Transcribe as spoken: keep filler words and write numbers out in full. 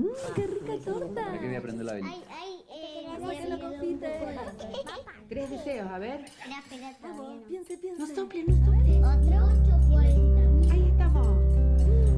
¡Qué rica torta! Ahora que voy a prender la velita. Ay, ay, eh, Saca la confite. Tres deseos, a ver. espera, espera, Vamos, todavía no. piense, piense. No soplen, no soplen.